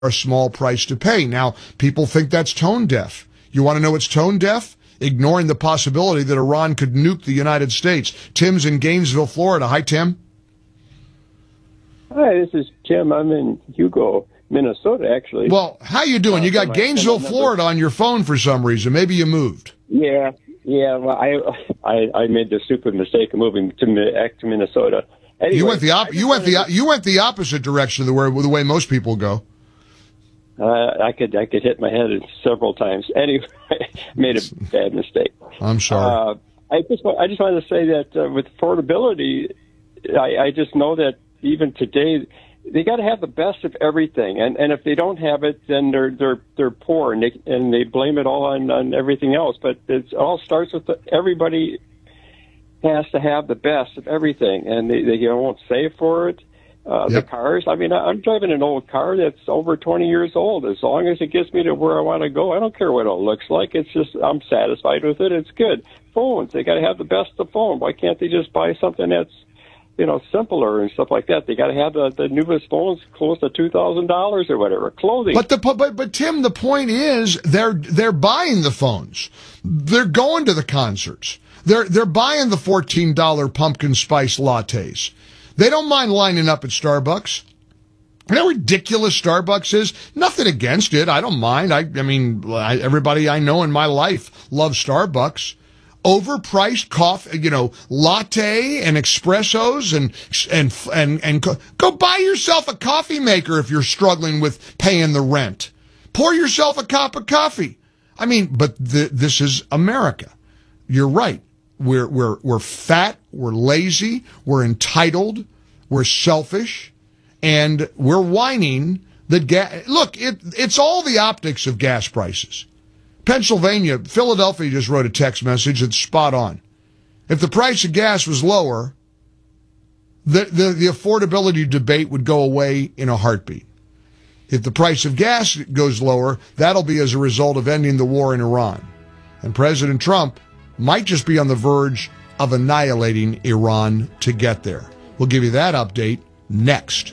a small price to pay. Now, people think that's tone deaf. You want to know what's tone deaf? Ignoring the possibility that Iran could nuke the United States. Tim's in Gainesville, Florida. Hi, Tim. Hi, this is Tim. I'm in Hugo, Minnesota, actually. Well, how you doing? You got Gainesville, Florida on your phone for some reason. Maybe you moved. Yeah. Well, I made the stupid mistake of moving to Minnesota. Anyway, you went the opposite direction of the way most people go. I could hit my head several times. Anyway, made a bad mistake. I'm sorry. I just wanted to say that with affordability, I just know that even today they got to have the best of everything, and if they don't have it, then they're poor, and they blame it all on everything else. But it all starts with everybody has to have the best of everything, and they won't save for it. The cars, I mean, I'm driving an old car that's over 20 years old. As long as it gets me to where I want to go, I don't care what it looks like. It's just, I'm satisfied with it. It's good. Phones, they got to have the best of phone. Why can't they just buy something that's, simpler and stuff like that? They got to have the newest phones close to $2,000 or whatever. Clothing. But Tim, the point is they're buying the phones. They're going to the concerts. They're buying the $14 pumpkin spice lattes. They don't mind lining up at Starbucks. You know how ridiculous Starbucks is? Nothing against it. I don't mind. I mean, everybody I know in my life loves Starbucks. Overpriced coffee, latte and espressos and go buy yourself a coffee maker if you're struggling with paying the rent. Pour yourself a cup of coffee. I mean, but this is America. You're right. We're fat, we're lazy, we're entitled, we're selfish, and we're whining that look, it's all the optics of gas prices. Philadelphia just wrote a text message that's spot on. If the price of gas was lower, the affordability debate would go away in a heartbeat. If the price of gas goes lower, that'll be as a result of ending the war in Iran. And President Trump might just be on the verge of annihilating Iran to get there. We'll give you that update next.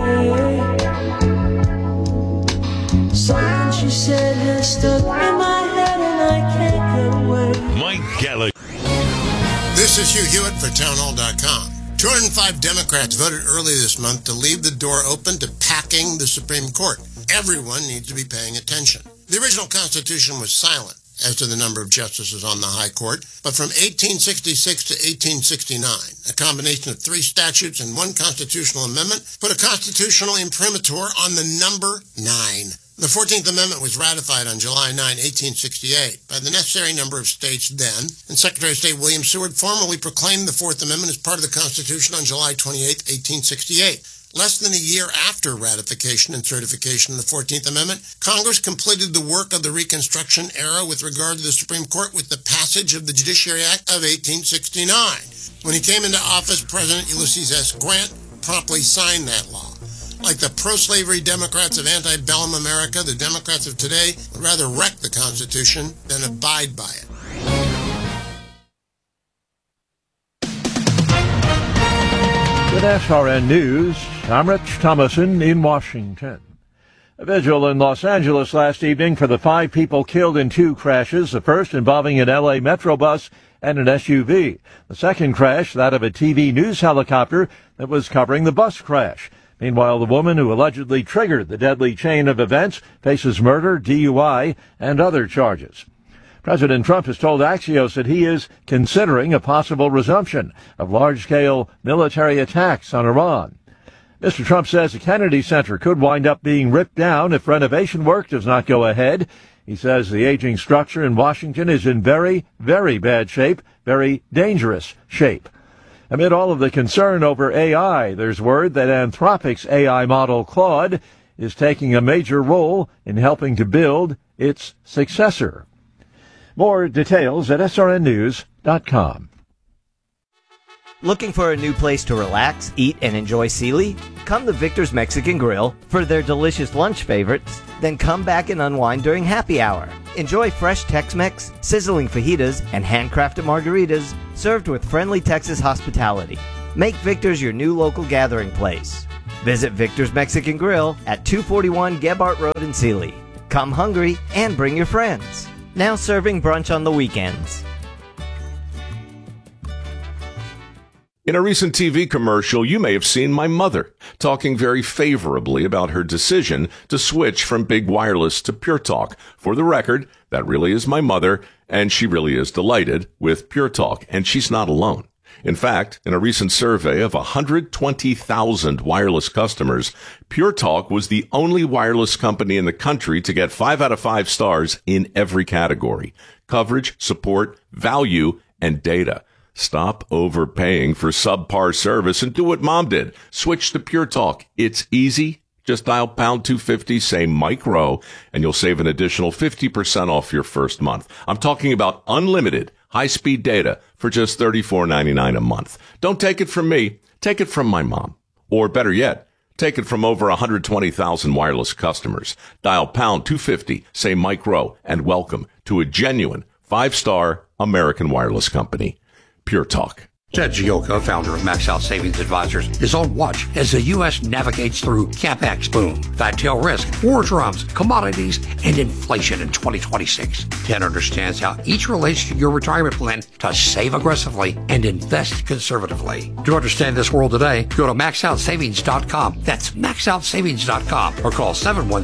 Something she said has stuck in my head and I can't get away. Mike Gallagher. This is Hugh Hewitt for Townhall.com. 205 Democrats voted early this month to leave the door open to packing the Supreme Court. Everyone needs to be paying attention. The original Constitution was silent as to the number of justices on the High Court, but from 1866 to 1869, a combination of 3 statutes and 1 constitutional amendment put a constitutional imprimatur on the number 9. The 14th Amendment was ratified on July 9, 1868, by the necessary number of states then, and Secretary of State William Seward formally proclaimed the 4th Amendment as part of the Constitution on July 28, 1868. Less than a year after ratification and certification of the 14th Amendment, Congress completed the work of the Reconstruction era with regard to the Supreme Court with the passage of the Judiciary Act of 1869. When he came into office, President Ulysses S. Grant promptly signed that law. Like the pro-slavery Democrats of antebellum America, the Democrats of today would rather wreck the Constitution than abide by it. With SRN News, I'm Rich Thomason in Washington. A vigil in Los Angeles last evening for the 5 people killed in 2 crashes, the first involving an LA Metro bus and an SUV. The second crash, that of a TV news helicopter that was covering the bus crash. Meanwhile, the woman who allegedly triggered the deadly chain of events faces murder, DUI, and other charges. President Trump has told Axios that he is considering a possible resumption of large-scale military attacks on Iran. Mr. Trump says the Kennedy Center could wind up being ripped down if renovation work does not go ahead. He says the aging structure in Washington is in very, very bad shape, very dangerous shape. Amid all of the concern over AI, there's word that Anthropic's AI model Claude is taking a major role in helping to build its successor. More details at srnnews.com. Looking for a new place to relax, eat, and enjoy Sealy? Come to Victor's Mexican Grill for their delicious lunch favorites, then come back and unwind during happy hour. Enjoy fresh Tex-Mex, sizzling fajitas, and handcrafted margaritas served with friendly Texas hospitality. Make Victor's your new local gathering place. Visit Victor's Mexican Grill at 241 Gebhardt Road in Sealy. Come hungry and bring your friends. Now serving brunch on the weekends. In a recent TV commercial, you may have seen my mother talking very favorably about her decision to switch from Big Wireless to Pure Talk. For the record, that really is my mother, and she really is delighted with Pure Talk, and she's not alone. In fact, in a recent survey of 120,000 wireless customers, Pure Talk was the only wireless company in the country to get 5 out of 5 stars in every category: coverage, support, value, and data. Stop overpaying for subpar service and do what Mom did. Switch to Pure Talk. It's easy. Just dial pound 250, say Mike Rowe, and you'll save an additional 50% off your first month. I'm talking about unlimited high-speed data for just $34.99 a month. Don't take it from me. Take it from my mom. Or better yet, take it from over 120,000 wireless customers. Dial pound 250, say Mike Rowe, and welcome to a genuine 5-star American wireless company. Pure Talk. Ted Gioka, founder of Max Out Savings Advisors, is on watch as the U.S. navigates through CapEx boom, fat tail risk, war drums, commodities, and inflation in 2026. Ted understands how each relates to your retirement plan to save aggressively and invest conservatively. To understand this world today, go to maxoutsavings.com. That's maxoutsavings.com or call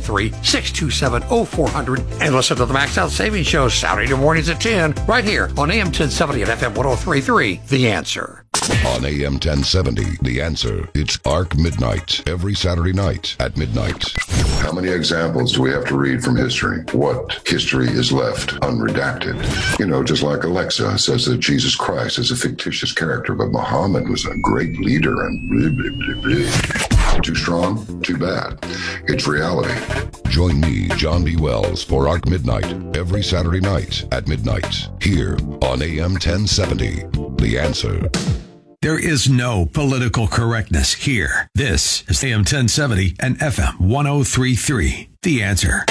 713-627-0400 and listen to the Max Out Savings Show Saturday mornings at 10 right here on AM 1070 and FM 103.3. The Answer. On AM 1070, The Answer. It's Arc Midnight, every Saturday night at midnight. How many examples do we have to read from history? What history is left unredacted? You know, just like Alexa says that Jesus Christ is a fictitious character, but Muhammad was a great leader and blah, blah, blah, blah. Too strong? Too bad. It's reality. Join me, John B. Wells, for Arc Midnight, every Saturday night at midnight, here on AM 1070. The Answer. There is no political correctness here. This is AM 1070 and FM 103.3. The Answer.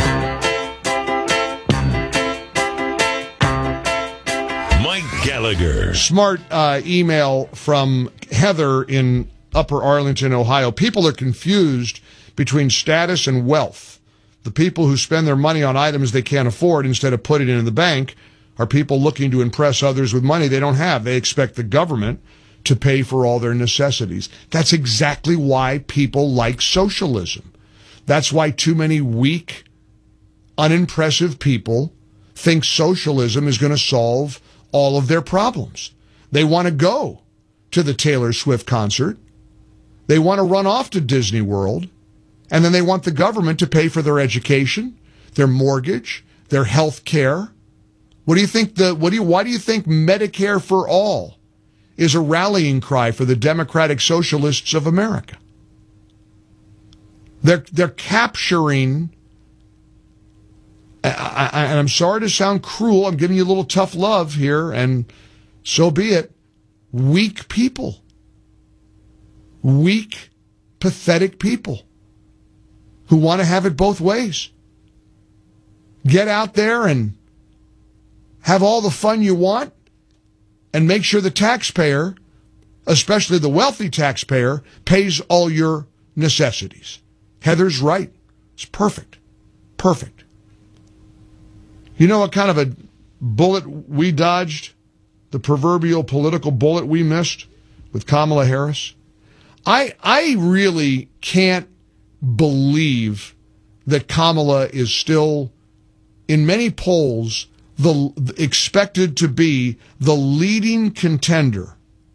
Mike Gallagher. Smart email from Heather in Upper Arlington, Ohio. People are confused between status and wealth. The people who spend their money on items they can't afford instead of putting it in the bank are people looking to impress others with money they don't have. They expect the government to pay for all their necessities. That's exactly why people like socialism. That's why too many weak, unimpressive people think socialism is going to solve all of their problems. They want to go to the Taylor Swift concert. They want to run off to Disney World. And then they want the government to pay for their education, their mortgage, their health care. Why do you think Medicare for All is a rallying cry for the Democratic Socialists of America? They're capturing, and I'm sorry to sound cruel, I'm giving you a little tough love here, and so be it, weak people. Weak, pathetic people who want to have it both ways. Get out there and have all the fun you want and make sure the taxpayer, especially the wealthy taxpayer, pays all your necessities. Heather's right. It's perfect. Perfect. You know what kind of a bullet we dodged? The proverbial political bullet we missed with Kamala Harris? I really can't believe that Kamala is still, in many polls, expected to be the leading contender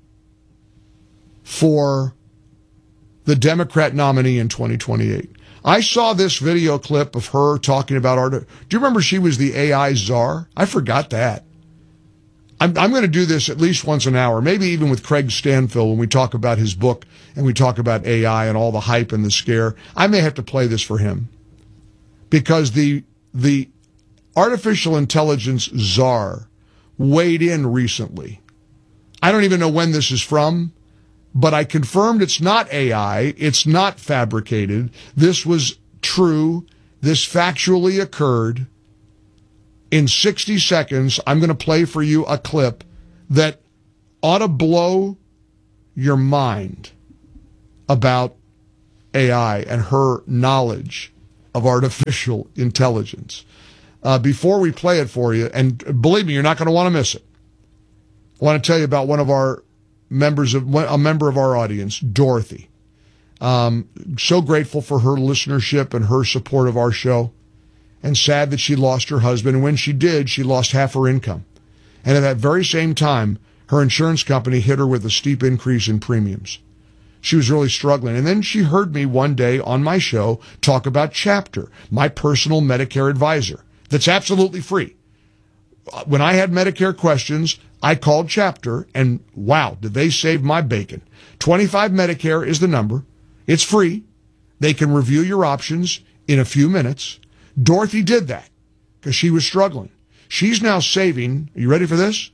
for the Democrat nominee in 2028. I saw this video clip of her talking about art. Do you remember she was the AI czar? I forgot that. I'm going to do this at least once an hour, maybe even with Craig Stanfill when we talk about his book and we talk about AI and all the hype and the scare. I may have to play this for him because the artificial intelligence czar weighed in recently. I don't even know when this is from, but I confirmed it's not AI. It's not fabricated. This was true. This factually occurred. In 60 seconds, I'm going to play for you a clip that ought to blow your mind about AI and her knowledge of artificial intelligence. Before we play it for you, and believe me, you're not going to want to miss it, I want to tell you about one of our a member of our audience, Dorothy. So grateful for her listenership and her support of our show, and sad that she lost her husband. And when she did, she lost half her income. And at that very same time, her insurance company hit her with a steep increase in premiums. She was really struggling. And then she heard me one day on my show talk about Chapter, my personal Medicare advisor, that's absolutely free. When I had Medicare questions, I called Chapter, and wow, did they save my bacon. 25 Medicare is the number. It's free. They can review your options in a few minutes. Dorothy did that because she was struggling. She's now saving, are you ready for this?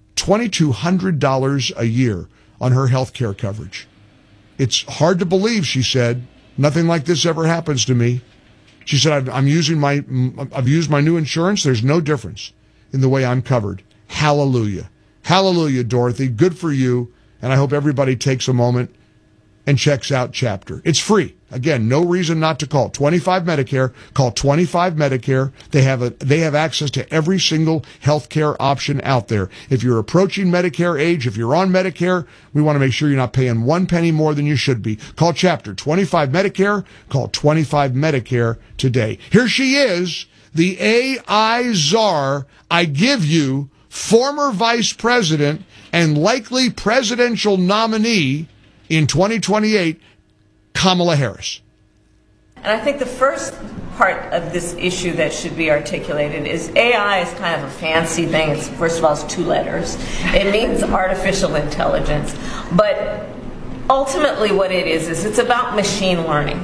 $2,200 a year on her health care coverage. It's hard to believe, she said. Nothing like this ever happens to me. She said, I've used my new insurance. There's no difference in the way I'm covered. Hallelujah. Hallelujah, Dorothy. Good for you. And I hope everybody takes a moment and checks out Chapter. It's free. Again, no reason not to call. 25 Medicare. Call 25 Medicare. They have access to every single healthcare option out there. If you're approaching Medicare age, if you're on Medicare, we want to make sure you're not paying 1 penny more than you should be. Call Chapter. 25 Medicare. Call 25 Medicare today. Here she is, the AI czar. I give you former vice president and likely presidential nominee in 2028, Kamala Harris. And I think the first part of this issue that should be articulated is AI is kind of a fancy thing. It's, first of all, it's 2 letters. It means artificial intelligence. But ultimately what it is it's about machine learning.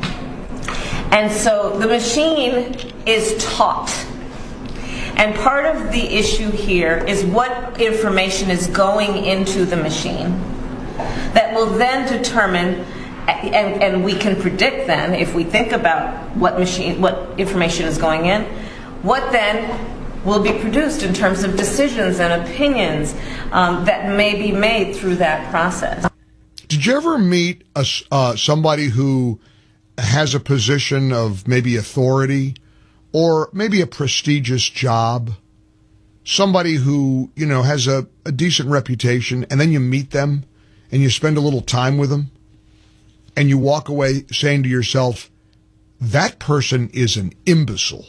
And so the machine is taught. And part of the issue here is what information is going into the machine that will then determine, and we can predict then, if we think about what information is going in, what then will be produced in terms of decisions and opinions that may be made through that process. Did you ever meet somebody who has a position of maybe authority or maybe a prestigious job? Somebody who, has a decent reputation, and then you meet them and you spend a little time with them and you walk away saying to yourself, that person is an imbecile.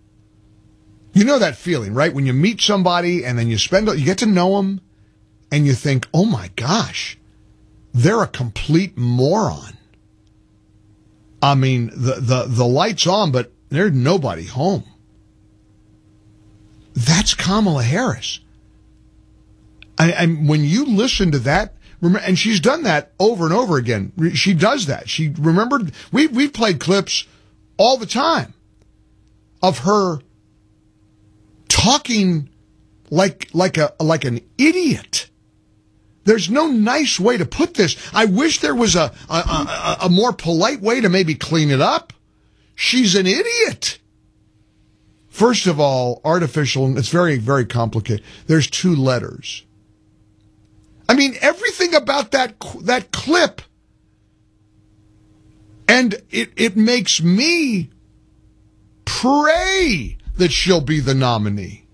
You know that feeling, right? When you meet somebody and then you get to know them and you think, oh my gosh, they're a complete moron. I mean, the light's on, but there's nobody home. That's Kamala Harris. And when you listen to that, and she's done that over and over again. She does that. She remembered, we've played clips all the time of her talking like an idiot. There's no nice way to put this. I wish there was a more polite way to maybe clean it up. She's an idiot. First of all, artificial, it's very, very complicated. There's 2 letters. I mean, everything about that clip, and it makes me pray that she'll be the nominee.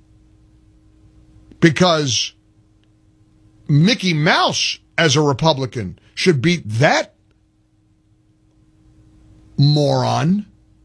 Because Mickey Mouse, as a Republican, should beat that moron.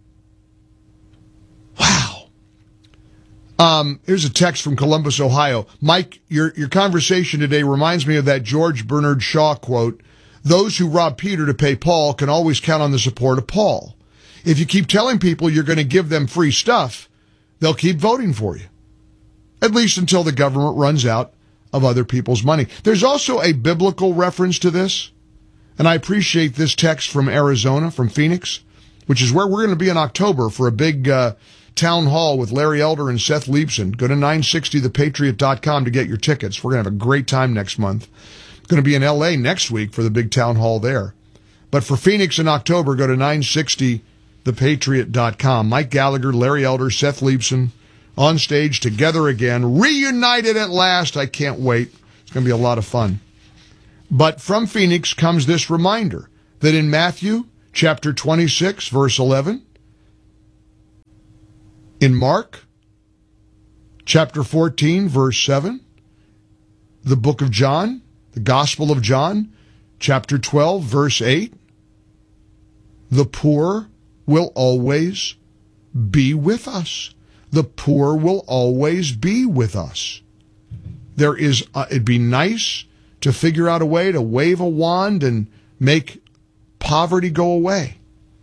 Wow. Here's a text from Columbus, Ohio. Mike, your conversation today reminds me of that George Bernard Shaw quote, "Those who rob Peter to pay Paul can always count on the support of Paul. If you keep telling people you're going to give them free stuff, they'll keep voting for you. At least until the government runs out of other people's money." There's also a biblical reference to this, and I appreciate this text from Arizona, from Phoenix, which is where we're going to be in October for a big town hall with Larry Elder and Seth Leibson. Go to 960thepatriot.com to get your tickets. We're going to have a great time next month. Going to be in L.A. next week for the big town hall there. But for Phoenix in October, go to 960thepatriot.com. Mike Gallagher, Larry Elder, Seth Leibson on stage together again, reunited at last. I can't wait. It's going to be a lot of fun. But from Phoenix comes this reminder that in Matthew chapter 26, verse 11. In Mark, chapter 14, verse 7. The book of John, the Gospel of John, chapter 12, verse 8. The poor will always be with us. The poor will always be with us. It'd be nice to figure out a way to wave a wand and make poverty go away.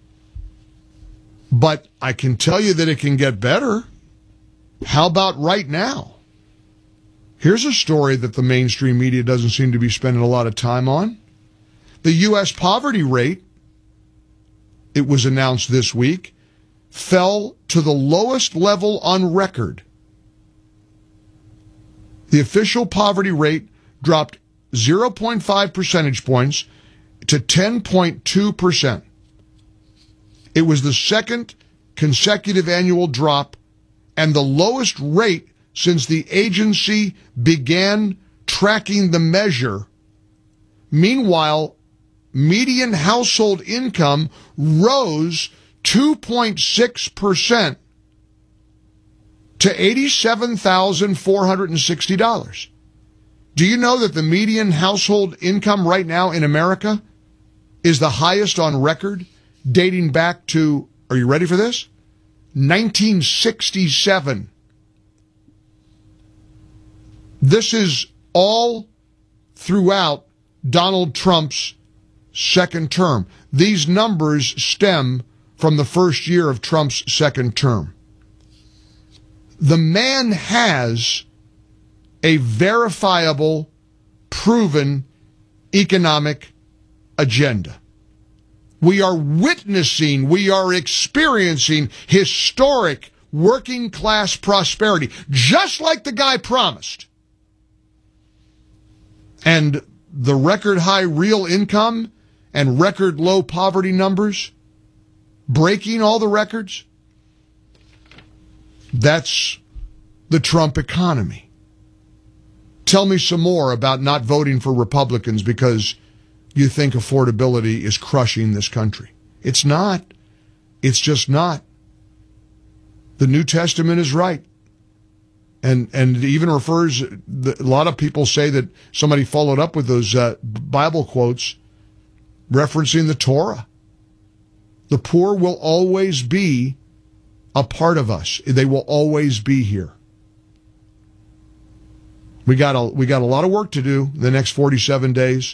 But I can tell you that it can get better. How about right now? Here's a story that the mainstream media doesn't seem to be spending a lot of time on. The U.S. poverty rate, it was announced this week, fell to the lowest level on record. The official poverty rate dropped 0.5 percentage points to 10.2%. It was the second consecutive annual drop and the lowest rate since the agency began tracking the measure. Meanwhile, median household income rose 2.6% to $87,460. Do you know that the median household income right now in America is the highest on record, dating back to, are you ready for this? 1967. This is all throughout Donald Trump's second term. These numbers stem from the first year of Trump's second term. The man has a verifiable, proven economic agenda. We are witnessing, we are experiencing historic working class prosperity, just like the guy promised. And the record high real income and record low poverty numbers, breaking all the records, that's the Trump economy. Tell me some more about not voting for Republicans because you think affordability is crushing this country. It's not. It's just not. The New Testament is right. And it even refers, a lot of people say that somebody followed up with those Bible quotes referencing the Torah. The poor will always be a part of us. They will always be here. We got a lot of work to do the next 47 days.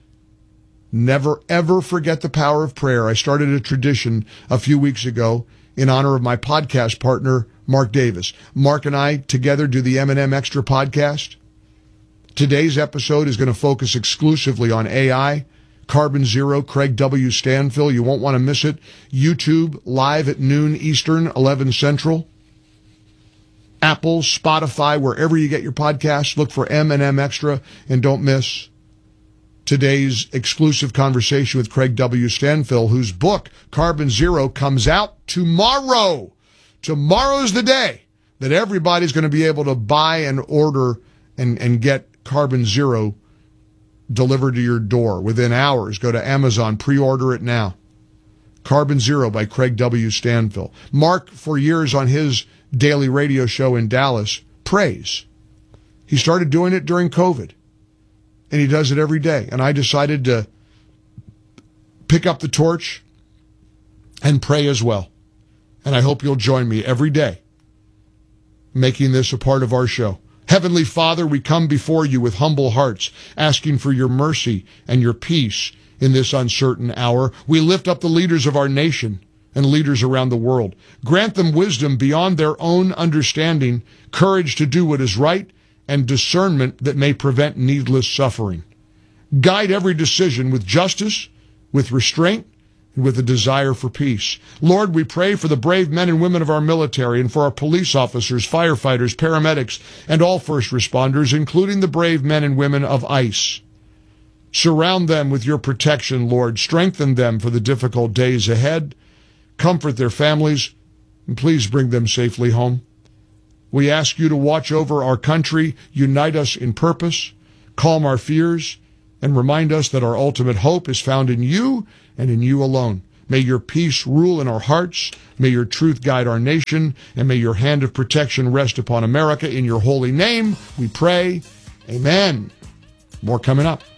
Never, ever forget the power of prayer. I started a tradition a few weeks ago in honor of my podcast partner, Mark Davis. Mark and I together do the M&M Extra podcast. Today's episode is going to focus exclusively on AI, Carbon Zero, Craig W. Stanfill. You won't want to miss it. YouTube, live at noon Eastern, 11 Central. Apple, Spotify, wherever you get your podcasts, look for M&M Extra and don't miss today's exclusive conversation with Craig W. Stanfill, whose book, Carbon Zero, comes out tomorrow. Tomorrow's the day that everybody's going to be able to buy and order and get Carbon Zero delivered to your door within hours. Go to Amazon, pre-order it now. Carbon Zero by Craig W. Stanfill. Mark, for years on his daily radio show in Dallas, prays. He started doing it during COVID, and he does it every day. And I decided to pick up the torch and pray as well. And I hope you'll join me every day, making this a part of our show. Heavenly Father, we come before you with humble hearts, asking for your mercy and your peace in this uncertain hour. We lift up the leaders of our nation and leaders around the world. Grant them wisdom beyond their own understanding, courage to do what is right, and discernment that may prevent needless suffering. Guide every decision with justice, with restraint, and with a desire for peace. Lord, we pray for the brave men and women of our military and for our police officers, firefighters, paramedics, and all first responders, including the brave men and women of ICE. Surround them with your protection, Lord. Strengthen them for the difficult days ahead. Comfort their families, and please bring them safely home. We ask you to watch over our country, unite us in purpose, calm our fears, and remind us that our ultimate hope is found in you and in you alone. May your peace rule in our hearts. May your truth guide our nation. And may your hand of protection rest upon America. In your holy name, we pray. Amen. More coming up.